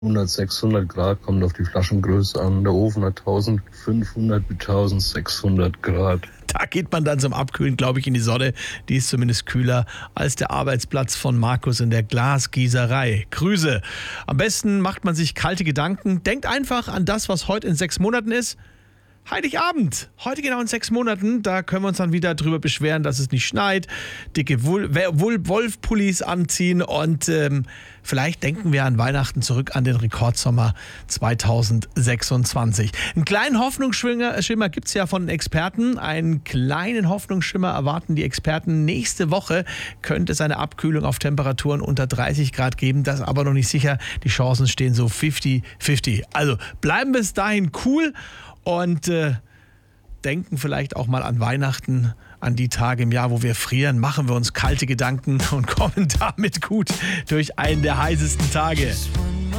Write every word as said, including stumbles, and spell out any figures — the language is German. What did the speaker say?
hundert, sechshundert Grad, kommt auf die Flaschengröße an. Der Ofen hat eintausendfünfhundert bis eintausendsechshundert Grad. Da geht man dann zum Abkühlen, glaube ich, in die Sonne. Die ist zumindest kühler als der Arbeitsplatz von Markus in der Glasgießerei. Grüße. Am besten macht man sich kalte Gedanken. Denkt einfach an das, was heute in sechs Monaten ist. Heiligabend, heute genau in sechs Monaten, da können wir uns dann wieder drüber beschweren, dass es nicht schneit, dicke Wolf-Pullis anziehen und ähm, vielleicht denken wir an Weihnachten zurück an den Rekordsommer zweitausendsechsundzwanzig. Einen kleinen Hoffnungsschimmer gibt es ja von den Experten, einen kleinen Hoffnungsschimmer erwarten die Experten. Nächste Woche könnte es eine Abkühlung auf Temperaturen unter dreißig Grad geben, das ist aber noch nicht sicher, die Chancen stehen so fünfzig fünfzig. Also bleiben bis dahin cool. Und äh, denken vielleicht auch mal an Weihnachten, an die Tage im Jahr, wo wir frieren, machen wir uns kalte Gedanken und kommen damit gut durch einen der heißesten Tage.